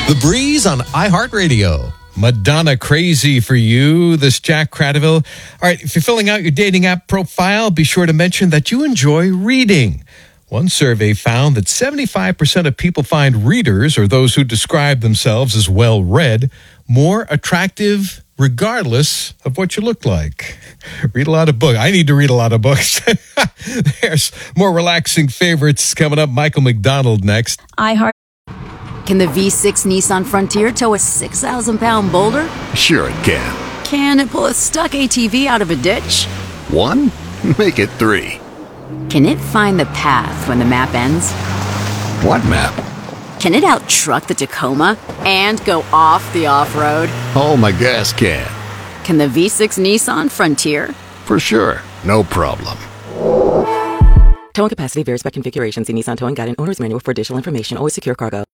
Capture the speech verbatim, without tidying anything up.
The Breeze on iHeartRadio. Madonna Crazy for you. This Jack Cradaville. All right, if you're filling out your dating app profile, be sure to mention that you enjoy reading. One survey found that seventy-five percent of people find readers, or those who describe themselves as well-read, more attractive regardless of what you look like. Read a lot of books. I need to read a lot of books. There's more relaxing favorites coming up. Michael McDonald next. iHeart. Can the V six Nissan Frontier tow a six thousand pound boulder? Sure it can. Can it pull a stuck A T V out of a ditch? One? Make it three. Can it find the path when the map ends? What map? Can it out-truck the Tacoma and go off the off-road? Oh, my gas can. Can the V six Nissan Frontier? For sure. No problem. Towing capacity varies by configuration. See Nissan Towing Guide and Owner's Manual for additional information. Always secure cargo.